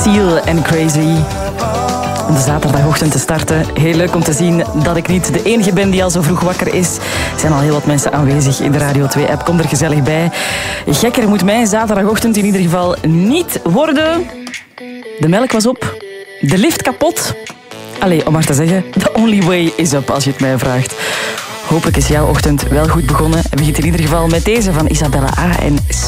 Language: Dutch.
Seal en Crazy. Om de zaterdagochtend te starten. Heel leuk om te zien dat ik niet de enige ben die al zo vroeg wakker is. Er zijn al heel wat mensen aanwezig in de Radio 2-app. Kom er gezellig bij. Gekker moet mijn zaterdagochtend in ieder geval niet worden. De melk was op. De lift kapot. Allee, om maar te zeggen, the only way is up als je het mij vraagt. Hopelijk is jouw ochtend wel goed begonnen. En begint in ieder geval met deze van Isabella A. en